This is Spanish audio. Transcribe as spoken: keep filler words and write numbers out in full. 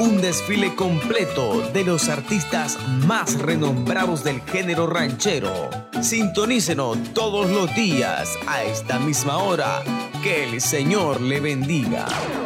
un desfile completo de los artistas más renombrados del género ranchero. Sintonícenos todos los días a esta misma hora. Que el Señor le bendiga.